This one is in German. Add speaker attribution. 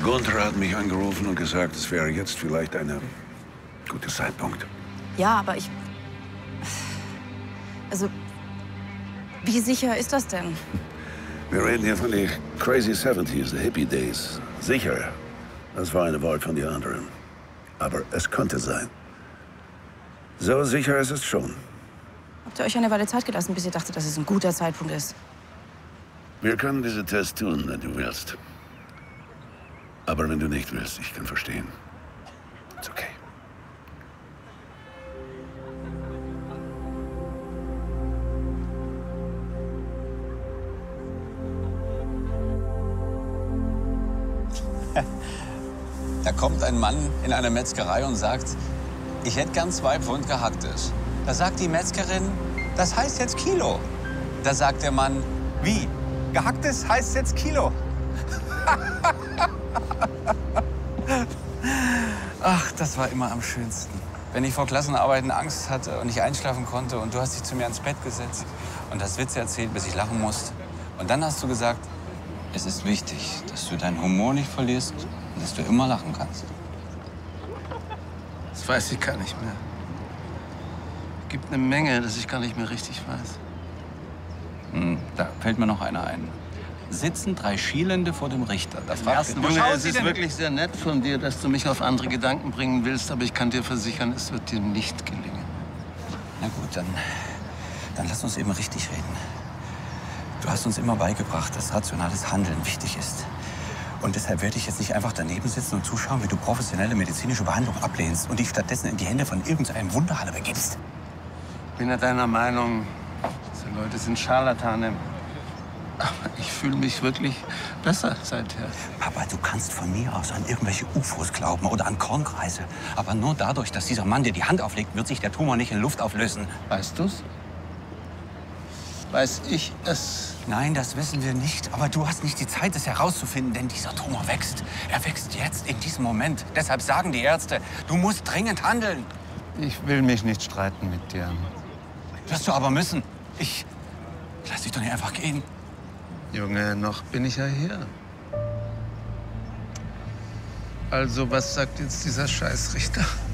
Speaker 1: Gunther hat mich angerufen und gesagt, es wäre jetzt vielleicht ein guter Zeitpunkt.
Speaker 2: Ja, aber Also, wie sicher ist das denn?
Speaker 1: Wir reden hier von den Crazy 70s, the Hippie Days. Sicher, das war eine Wahl von den anderen. Aber es konnte sein. So sicher ist es schon.
Speaker 2: Habt ihr euch eine Weile Zeit gelassen, bis ihr dachtet, dass es ein guter Zeitpunkt ist?
Speaker 1: Wir können diesen Test tun, wenn du willst. Aber wenn du nicht willst, ich kann verstehen. Ist okay.
Speaker 3: Da kommt ein Mann in eine Metzgerei und sagt, ich hätte gern 2 Pfund Gehacktes. Da sagt die Metzgerin, das heißt jetzt Kilo. Da sagt der Mann, wie? Gehacktes heißt jetzt Kilo. Ach, das war immer am schönsten. Wenn ich vor Klassenarbeiten Angst hatte und nicht einschlafen konnte und du hast dich zu mir ans Bett gesetzt und hast Witze erzählt, bis ich lachen musste. Und dann hast du gesagt, es ist wichtig, dass du deinen Humor nicht verlierst und dass du immer lachen kannst.
Speaker 4: Das weiß ich gar nicht mehr. Es gibt eine Menge, das ich gar nicht mehr richtig weiß.
Speaker 3: Da fällt mir noch einer ein. Sitzen 3 Schielende vor dem Richter. Da fragst du,
Speaker 4: Junge, es ist wirklich sehr nett von dir, dass du mich auf andere Gedanken bringen willst, aber ich kann dir versichern, es wird dir nicht gelingen.
Speaker 3: Na gut, dann lass uns eben richtig reden. Du hast uns immer beigebracht, dass rationales Handeln wichtig ist. Und deshalb werde ich jetzt nicht einfach daneben sitzen und zuschauen, wie du professionelle medizinische Behandlung ablehnst und dich stattdessen in die Hände von irgendeinem Wunderhalle begibst.
Speaker 4: Ich bin ja deiner Meinung, diese Leute sind Scharlatane. Aber ich fühle mich wirklich besser seither.
Speaker 3: Papa, du kannst von mir aus an irgendwelche UFOs glauben oder an Kornkreise. Aber nur dadurch, dass dieser Mann dir die Hand auflegt, wird sich der Tumor nicht in Luft auflösen.
Speaker 4: Weißt du's? Weiß ich es?
Speaker 3: Nein, das wissen wir nicht. Aber du hast nicht die Zeit, es herauszufinden, denn dieser Tumor wächst. Er wächst jetzt, in diesem Moment. Deshalb sagen die Ärzte, du musst dringend handeln.
Speaker 4: Ich will mich nicht streiten mit dir.
Speaker 3: Wirst du aber müssen. Ich lass dich doch nicht einfach gehen.
Speaker 4: Junge, noch bin ich ja hier. Also, was sagt jetzt dieser Scheißrichter?